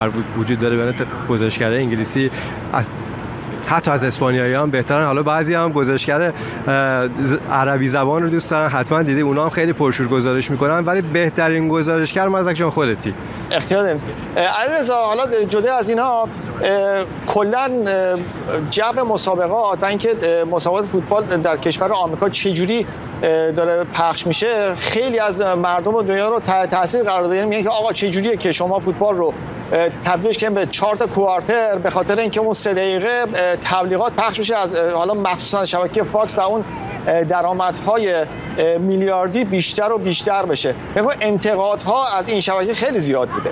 وجود داره بین گزارشگرای انگلیسی، حتی از اسپانیایی هم بهترن. حالا بعضی هم گزارشگر عربی زبان رو دوست دارن، حتما دیدی اونا هم خیلی پرشور گزارش میکنن، ولی بهترین گزارشگر مزدک جان خودتی. اختیار دارید. علیرضا، حالا جدا از اینا کلا جو مسابقات و اینکه مسابقات فوتبال در کشور آمریکا چجوری داره پخش میشه، خیلی از مردم دنیا رو تحت تاثیر قرار دادن. میگن که آقا چجوریه که شما فوتبال رو تبدیلش کنیم به 4 تا کوارتر به خاطر اینکه اون 3 دقیقه تبلیغات پخش بشه از حالا مخصوصا شبکه فاکس و اون درآمدهای میلیاردی بیشتر و بیشتر بشه. ببین انتقادها از این شبکه خیلی زیاد بوده.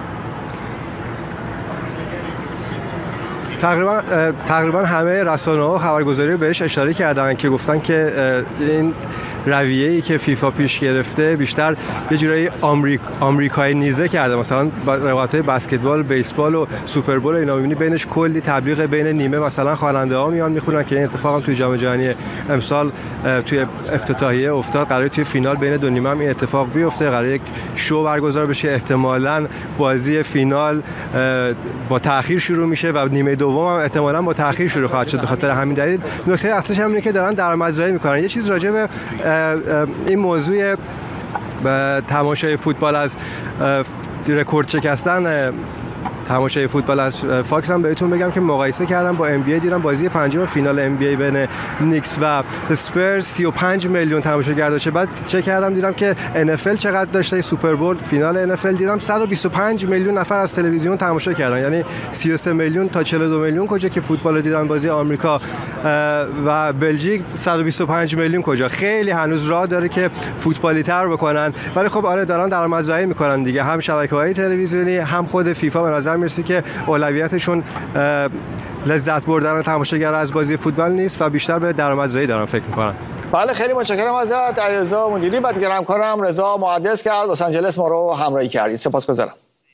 تقریبا همه رسانه‌ها خبرگزاری بهش اشاره کردن که گفتن که این رویه‌ای که فیفا پیش گرفته بیشتر یه جورایی آمریکایی نیزه کرده. مثلا رقابت‌های بسکتبال، بیسبال و سوپر بول اینا می‌بینی بینش کلی تبلیغ بین نیمه مثلا خواننده‌ها میان میخونن که این اتفاق هم توی جام جهانی امسال توی افتتاحیه افتاد. قراره توی فینال بین دو نیمه هم این اتفاق بیفته، قراره یک شو برگزار بشه. احتمالاً بازی فینال با تأخیر شروع میشه و نیمه دوم هم احتمالاً با تأخیر شروع خواهد شد. به خاطر همین دلیل نکته اصلیش هم اینه که دارن درآمدزایی میکنن. یه چیز راجع به این موضوع تماشای فوتبال از رکورد شکستن تماشای فوتبال از فاکس هم بهتون بگم که مقایسه کردم با ام بی ای، دیدم بازی پنجم فینال ام بی ای بین نیکس و اسپرز 35 میلیون تماشاگر داشته. بعد چک کردم دیدم که ان اف ال چقدر داشته. سوپر بول فینال ان اف ال دیدم 125 میلیون نفر از تلویزیون تماشا کردن، یعنی 33 میلیون تا 42 میلیون کجا که فوتبال دیدن. بازی آمریکا و بلژیک 125 میلیون کجا. خیلی هنوز راه داره که فوتبالی تر بکنن، ولی خب آره دارن درآمدزایی میکنن دیگه. هم شبکه‌های تلویزیونی هم خود فیفا به نظر میرسه که اولویتشون لذت بردن تماشاگر از بازی فوتبال نیست و بیشتر به درآمدزایی دارن فکر میکنن. بله خیلی متشکرم ازت علیرضا مدیری و دیگر همکارم رضا محدث که از لس آنجلس ما رو همراهی کردید. سپاسگزارم.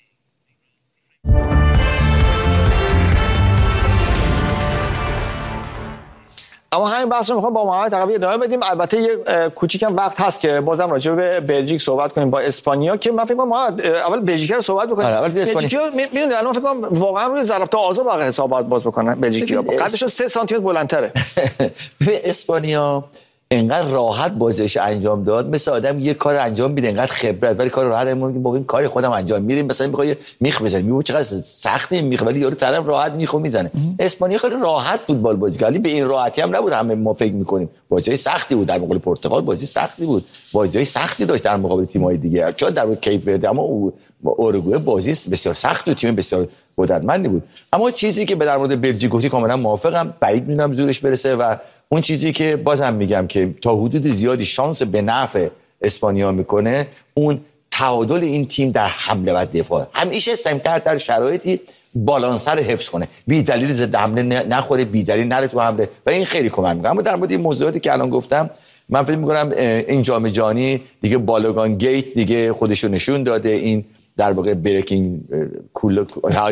اما همین بحث رو میخوام با محمد تقوی ادامه بدیم. البته یه کوچیکم وقت هست که بازم راجع به بلژیک صحبت کنیم با اسپانیا، که من فکر کنم اول بلژیک رو صحبت بکنیم. بلژیک میدونید الان فکر کنم واقعا روی ضربات آزاد واقعا حسابات باز بکنن. بلژیکیا قدشون 3 سانتی متر بلندتره. به اسپانیا انقدر راحت بازیش انجام داد، مثل آدم یه کار انجام میده انقدر خبرت، ولی کار راحت میگیم کاری خودم انجام میدیم. مثلا میخوای میخ بزنی میگم چقدر سخته این میخ، ولی یارو طرف راحت میخو میزنه. اسپانیا خیلی راحت فوتبال بازی کرد، ولی به این راحتی هم نبود همه ما فکر میکنیم. بازی سختی بود در مقابل پرتغال، بازی سختی بود، بازی سختی داشت در مقابل تیم‌های دیگه. چون در کیپ ورده اما اورگوئه بازی بسیار سخت و تیم بسیار قدرتمندی بود. اما چیزی که در مورد بلژیک گفتی کاملا موافقم، بعید میدونم زورش برسه و اون چیزی که بازم میگم که تا حدود زیادی شانس به نفع اسپانیا میکنه اون تعادل این تیم در حمله و دفاع. همیشه سمتر در شرایطی بالانسر حفظ کنه، بی دلیل ضد حمله نخوره، بی دلیل نره تو حمله و این خیلی کمک میکنه. اما در مورد این موضوعاتی که الان گفتم من فکر میکنم این جام جهانی دیگه بالوگان گیت دیگه خودشو نشون داده. این در واقع بریکینگ کول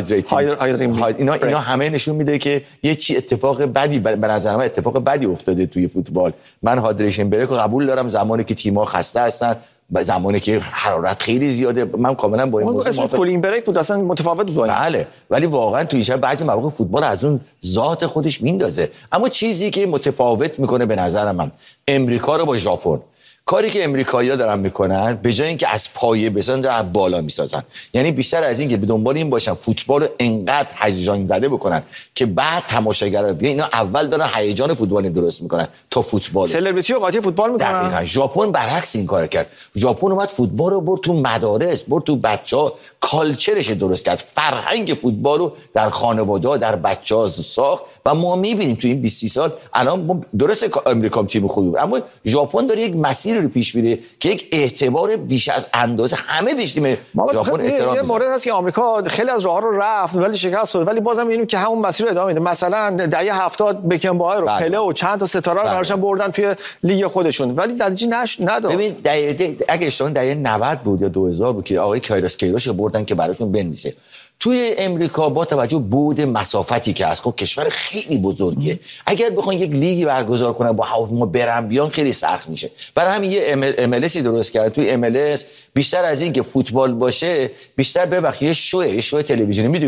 اینا همه نشون میده که یه چی اتفاق بدی به نظر من اتفاق بدی افتاده توی فوتبال. من هایدریشن بریک رو قبول دارم زمانی که تیم‌ها خسته هستن، زمانی که حرارت خیلی زیاده، من کاملا با این موضوع موافقم. کولینگ بریک بود، اصلا متفاوت بود. بله، ولی واقعا توی شب بعضی مواقع فوتبال از اون ذات خودش میندازه. اما چیزی که متفاوت میکنه به نظر من امریکا رو با ژاپن، کاری که امریکایی‌ها دارن میکنن به جای اینکه از پایه بسازن دارن از بالا میسازن. یعنی بیشتر از این که به دنبال این باشن فوتبال رو انقدر هیجان زده بکنن که بعد تماشاگرها بیان، اینا اول دارن هیجان فوتبال درست میکنن تا فوتبال سلبریتی و قاطی فوتبال میکنن. دقیقاً ژاپن برعکس این کار کرد. ژاپن اومد فوتبال رو برد تو مدارس، برد تو بچه‌ها، کالچرش درست کرد، فرهنگ فوتبال رو در خانواده‌ها در بچه‌ها ساخت و ما میبینیم تو این 20 سال الان درست امریکا تیم خوبی بود، اما ژاپن داره یک مسیر رو پیش میره که یک اعتبار بیش از اندازه همه بیش تیم ژاپن احترام. یه مورد هست که آمریکا خیلی از راه‌ها رو رفت ولی شکست خورد، ولی بازم میبینیم که همون مسیر رو ادامه میده. مثلا دهه 70 بکنبایر رو پله و چند تا ستاره رو نشون بردن توی لیگ خودشون ولی نتیجه نداد. ببین اگه اشتباه دهه 90 بود یا 2000 بود که آقای کایروس رو بردن که براشون بنویسه. توی امریکا با توجه بعد مسافتی که هست، خب کشور خیلی بزرگه، اگر بخوان یک لیگی برگزار کنن با هواپیما برن بیان خیلی سخت میشه. برای همین یه MLS درست کرد. توی MLS بیشتر از این که فوتبال باشه، بیشتر ببخشید یه شو تلویزیونی